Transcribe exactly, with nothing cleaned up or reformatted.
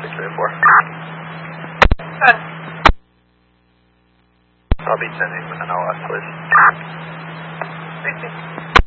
six three four. Good. I'll be sending an L S, please. Safety.